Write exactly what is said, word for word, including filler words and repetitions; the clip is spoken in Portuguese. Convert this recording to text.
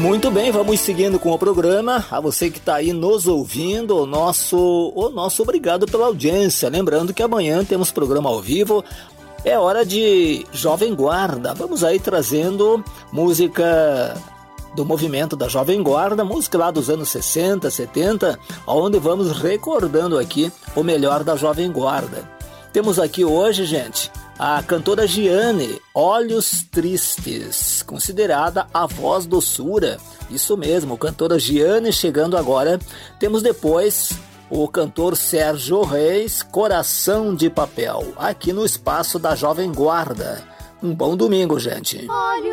Muito bem, vamos seguindo com o programa. A você que está aí nos ouvindo, o nosso, o nosso obrigado pela audiência. Lembrando que amanhã temos programa ao vivo. É hora de Jovem Guarda. Vamos aí trazendo música do movimento da Jovem Guarda, música lá dos anos sessenta, setenta, onde vamos recordando aqui o melhor da Jovem Guarda. Temos aqui hoje, gente, a cantora Giane, Olhos Tristes, considerada a voz doçura. Isso mesmo, cantora Giane chegando agora. Temos depois o cantor Sérgio Reis, Coração de Papel, aqui no espaço da Jovem Guarda. Um bom domingo, gente. Olhos